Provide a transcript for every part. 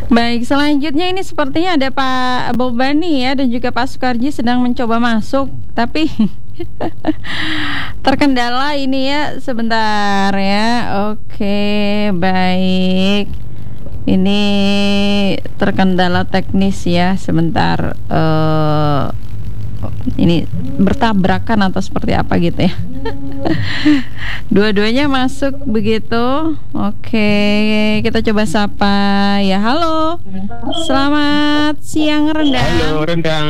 Baik, selanjutnya ini sepertinya ada Pak Bobani ya dan juga Pak Sukarji sedang mencoba masuk, tapi terkendala ini ya, sebentar ya. Oke, baik. Ini terkendala teknis ya, sebentar. Ini bertabrakan atau seperti apa gitu ya. Dua-duanya masuk begitu. Oke, kita coba sapa ya. Halo, selamat siang Rendang. Halo Rendang.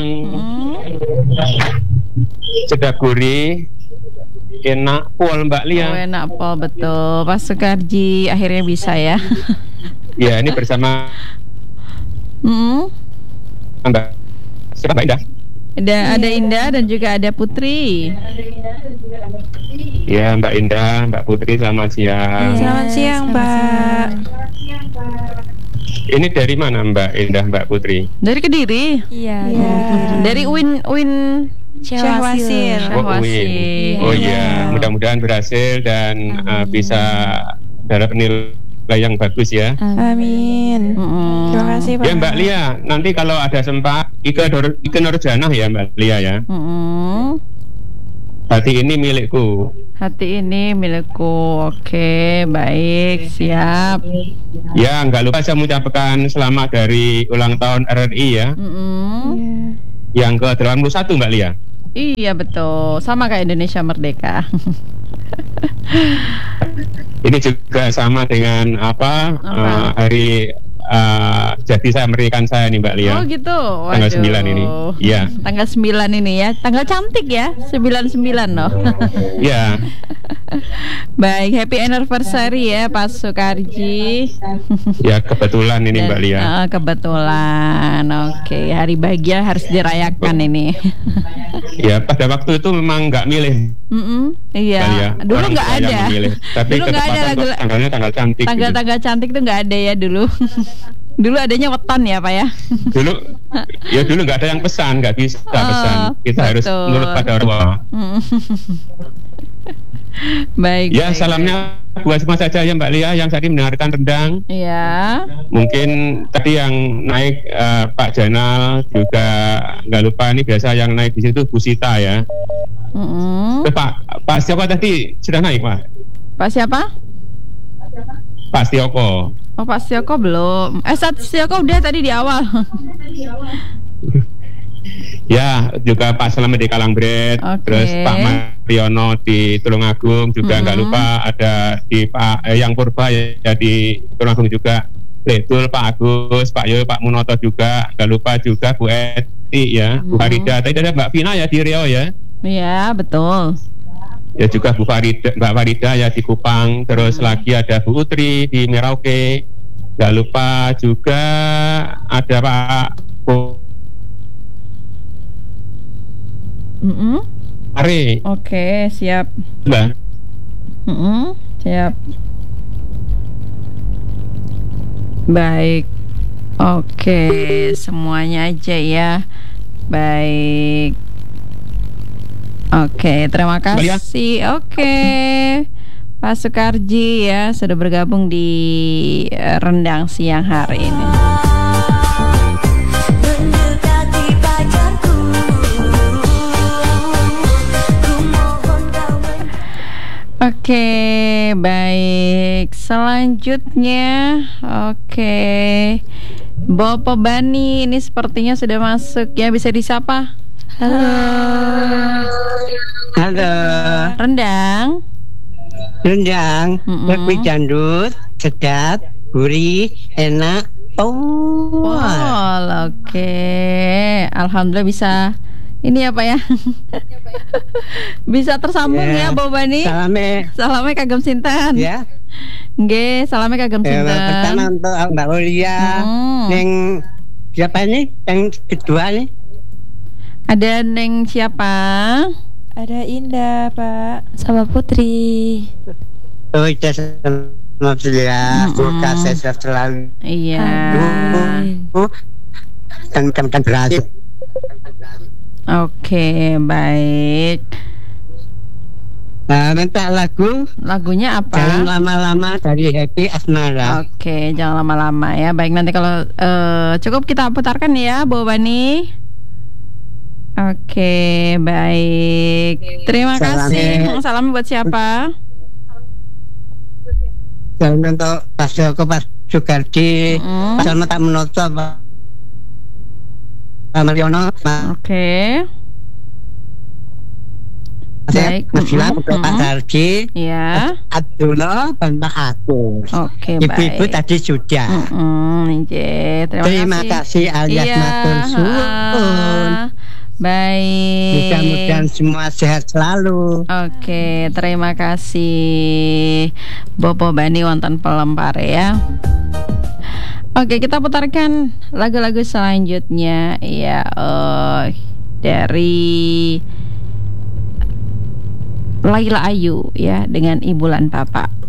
Sedap gurih, enak pol Mbak Lia. Oh, enak pol, betul. Pak Sukarji akhirnya bisa ya. Ya, ini bersama Mbak. Siapa Mbak Indah? Ada Indah dan juga ada Putri. Ya, Mbak Indah, Mbak Putri, selamat siang. Selamat siang, Mbak. Ini dari mana Mbak Indah, Mbak Putri? Dari Kediri. Iya. Dari Win Syahwasir. Oh iya, mudah-mudahan berhasil dan bisa dapat nilai yang bagus ya. Amin. Terima kasih Pak. Ya Mbak Lia, nanti kalau ada sempat Ike Nurjanah ya Mbak Lia ya. Hati ini milikku. Hati ini milikku. Oke, baik, siap. Ya, nggak lupa saya mengucapkan selamat dari ulang tahun RRI ya. Yang ke-81 Mbak Lia. Iya betul, sama kayak Indonesia Merdeka. Ini juga sama dengan hari jadi saya merdekakan saya nih Mbak Lia. Oh gitu. Waduh. Tanggal 9 ini. Iya. Tanggal 9 ini ya. Tanggal cantik ya. 99 loh. Iya. Baik, happy anniversary ya Pak Sukarji. Ya kebetulan ini Mbak Lia. Kebetulan. Oke, hari bahagia harus dirayakan ini. Ya pada waktu itu memang nggak milih. Iya. Dulu nggak ada. Tapi dulu nggak ada tanggalnya tanggal cantik. Tanggal cantik tuh nggak ada ya dulu. Dulu adanya weton ya Pak ya. Dulu nggak ada yang pesan, nggak bisa pesan. Kita betul. Harus nurut pada orang tua. Baik. Ya, salamnya buat semua saja ya Mbak Lia yang tadi mendengarkan Rendang. Iya. Mungkin tadi yang naik Pak Janal juga nggak lupa, ini biasa yang naik di situ Bu Sita ya. Pak siapa tadi sudah naik Pak? Pak siapa? Pak Stioko. Oh Pak Stioko belum. Stioko udah tadi di awal. Ya, juga Pak Slamet di Kalangbret, terus Pak Mariono di Tulungagung juga nggak lupa, ada di Pak Yang Purba ya di Tulungagung juga, betul Pak Agus, Pak Yo, Pak Munoto juga, nggak lupa juga Bu Eti ya, Bu Farida, tadi ada Mbak Vina ya di Riau ya. Iya betul. Ya juga Mbak Farida ya di Kupang, terus lagi ada Bu Utri di Merauke, nggak lupa juga ada Pak Are. Oke, siap. Mbak. Siap. Baik. Oke, semuanya aja ya. Baik. Oke, terima kasih. Oke. Pak Sukarji ya sudah bergabung di Rendang siang hari ini. Oke, baik. Selanjutnya, Bapak Bani ini sepertinya sudah masuk ya, bisa disapa. Halo. Rendang. Lebih jandut, sedap, gurih, enak. Oke. Alhamdulillah bisa. Ini apa ya? Bisa tersambung ya, Bapak Bani. Salamnya kagem sinten. Ya. Nggih, salamnya kagem sinten. Pertama untuk Mbak Ulia. Yang siapa ini? Yang kedua nih? Ada Neng siapa? Ada Indah, Pak. Sama Putri. Oh, itu sama Ulia. Semoga sehat selalu. Iya. Dan berhasil. Oke, baik. minta lagunya apa? Jangan lama-lama dari Happy Asmara. Oke, jangan lama-lama ya. Baik, nanti kalau cukup kita putarkan ya, Bu Bani. Oke, baik. Terima kasih. Salam buat siapa? Salam untuk Pak Joko, Pak Sugardi, Pak Sono tak menutup, Pak Mariono. Oke. Baik, Mas Gila, Pak Sarji, ya. Abdullah, dan Pak Agus. Oke, Ibu-ibu baik. tadi sudah. Terima kasih alias matur suwun. Baik. Mudah-mudahan semua sehat selalu. Oke, terima kasih Bobo Bani wonten Pelempare ya. Oke, kita putarkan lagu-lagu selanjutnya ya, dari Laila Ayu ya dengan Ibulan Papa.